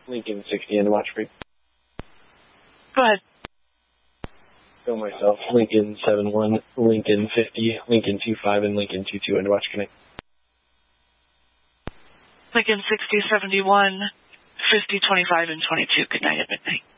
Lincoln 60 and watch free. Go ahead. Go myself. Lincoln 71, Lincoln 50, Lincoln 25, and Lincoln 22 and watch connect. Lincoln 60, 71, 50, 25, and 22. Good night at midnight.